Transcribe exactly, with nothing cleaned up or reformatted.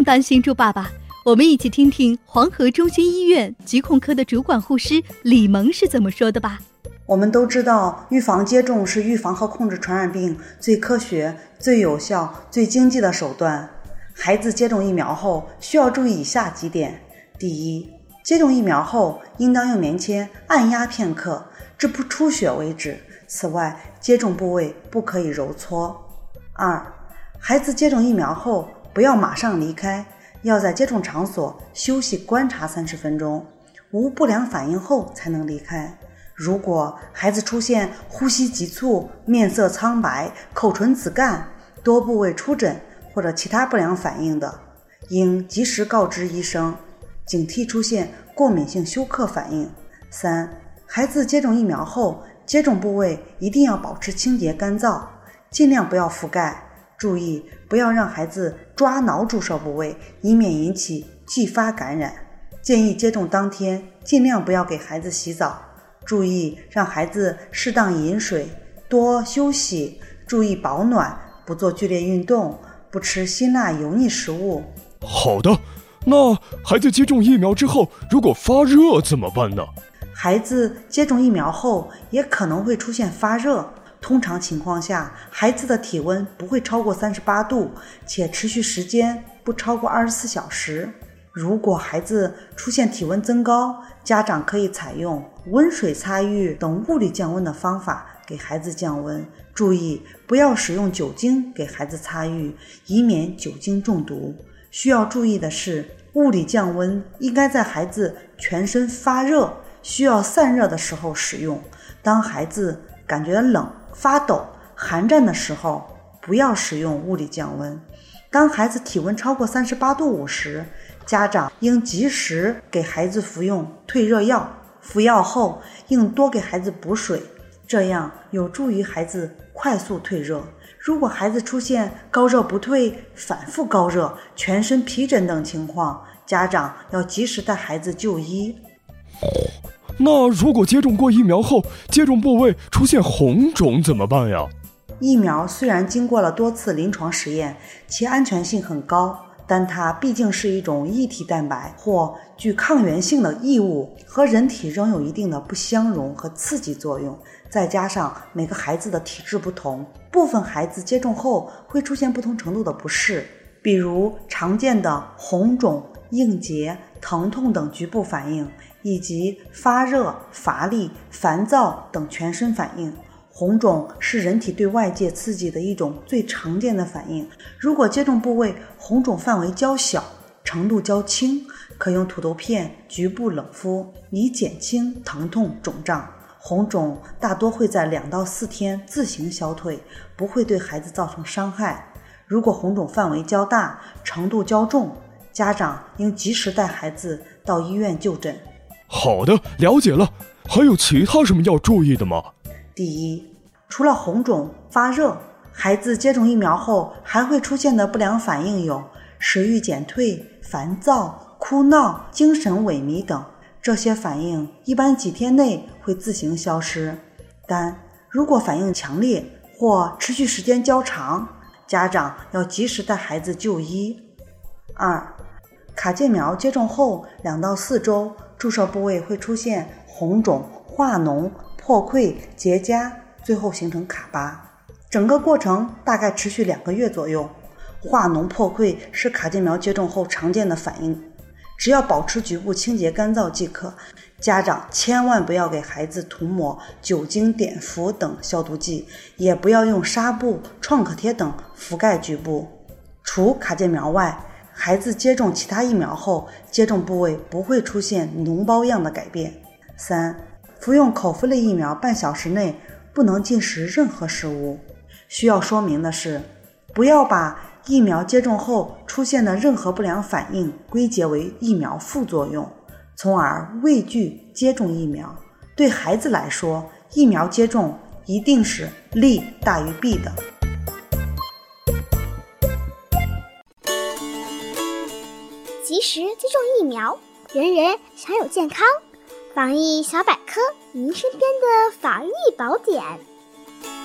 担心猪爸爸，我们一起听听黄河中心医院疾控科的主管护师李萌是怎么说的吧。 我们都知道，预防接种是预防和控制传染病最科学、最有效、最经济的手段。孩子接种疫苗后需要注意以下几点：第一，接种疫苗后应当用棉签按压片刻，至不出血为止。此外，接种部位不可以揉搓。二，孩子接种疫苗后不要马上离开，要在接种场所休息观察三十分钟，无不良反应后才能离开。如果孩子出现呼吸急促、面色苍白、口唇紫干、多部位出疹或者其他不良反应的，应及时告知医生，警惕出现过敏性休克反应。三，孩子接种疫苗后，接种部位一定要保持清洁干燥，尽量不要覆盖，注意不要让孩子抓挠注射部位，以免引起继发感染。建议接种当天尽量不要给孩子洗澡，注意让孩子适当饮水，多休息，注意保暖，不做剧烈运动，不吃辛辣油腻食物。 好的，那孩子接种疫苗之后如果发热怎么办呢？ 孩子接种疫苗后也可能会出现发热，通常情况下孩子的体温不会超过三十八度，且持续时间不超过二十四小时。如果孩子出现体温增高，家长可以采用温水擦浴等物理降温的方法给孩子降温，注意不要使用酒精给孩子擦浴，以免酒精中毒。需要注意的是，物理降温应该在孩子全身发热、需要散热的时候使用。当孩子感觉冷、发抖、寒战的时候，不要使用物理降温。当孩子体温超过三十八度五时，家长应及时给孩子服用退热药，服药后应多给孩子补水，这样有助于孩子快速退热。如果孩子出现高热不退、反复高热、全身皮疹等情况，家长要及时带孩子就医。 那如果接种过疫苗后，接种部位出现红肿怎么办呀？ 疫苗虽然经过了多次临床实验，其安全性很高，但它毕竟是一种异体蛋白或具抗原性的异物，和人体仍有一定的不相容和刺激作用。再加上每个孩子的体质不同，部分孩子接种后会出现不同程度的不适，比如常见的红肿、硬结、疼痛等局部反应，以及发热、乏力、烦躁等全身反应。红肿是人体对外界刺激的一种最常见的反应，如果接种部位红肿范围较小、程度较轻，可用土豆片局部冷敷，以减轻疼痛肿胀。红肿大多会在两到四天自行消退，不会对孩子造成伤害。如果红肿范围较大、程度较重，家长应及时带孩子到医院就诊。 好的，了解了。还有其他什么要注意的吗？ 第一，除了红肿、发热，孩子接种疫苗后还会出现的不良反应有食欲减退、烦躁、哭闹、精神萎靡等，这些反应一般几天内会自行消失，但如果反应强烈或持续时间较长，家长要及时带孩子就医。二，卡介苗接种后两到四周，注射部位会出现红肿、化脓、破溃、结痂，最后形成卡疤，整个过程大概持续两个月左右。化脓破溃是卡介苗接种后常见的反应，只要保持局部清洁干燥即可。家长千万不要给孩子涂抹酒精、碘伏等消毒剂，也不要用纱布、创可贴等覆盖局部。除卡介苗外，孩子接种其他疫苗后，接种部位不会出现脓包样的改变。三，服用口服类疫苗半小时内不能进食任何食物。需要说明的是，不要把疫苗接种后出现的任何不良反应归结为疫苗副作用，从而畏惧接种疫苗。对孩子来说，疫苗接种一定是利大于弊的。 及时接种疫苗，人人享有健康。防疫小百科，您身边的防疫宝典。